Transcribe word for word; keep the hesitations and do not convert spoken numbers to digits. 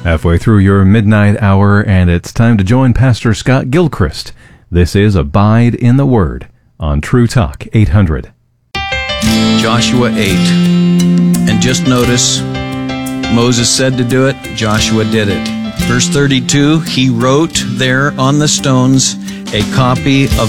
Halfway through your midnight hour, and it's time to join Pastor Scott Gilchrist. This is Abide in the Word on True Talk eight hundred. Joshua eight. And just notice, Moses said to do it, Joshua did it. Verse thirty-two, he wrote there on the stones a copy of